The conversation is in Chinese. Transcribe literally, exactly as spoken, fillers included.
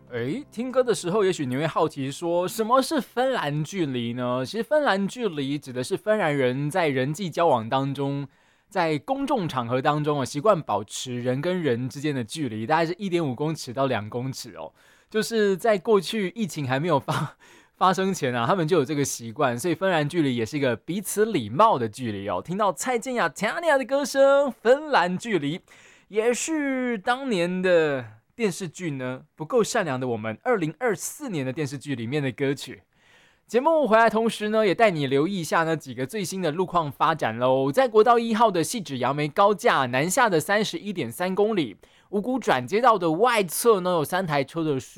诶，听歌的时候，也许你会好奇说，什么是芬兰距离呢？其实芬兰距离指的是芬兰人在人际交往当中，在公众场合当中啊，习惯保持人跟人之间的距离，大概是一点五公尺到两公尺哦。就是在过去疫情还没有发发生前啊，他们就有这个习惯，所以芬兰距离也是一个彼此礼貌的距离哦。听到蔡健雅 Tanya 的歌声，《芬兰距离》也是当年的电视剧呢不够善良的我们二零二四年的电视剧里面的歌曲。节目回来同时呢，也带你留意一下呢几个最新的路况发展喽。在国道一号的汐止杨梅高架南下的三十一点三公里，五股转接道的外侧呢有三台车的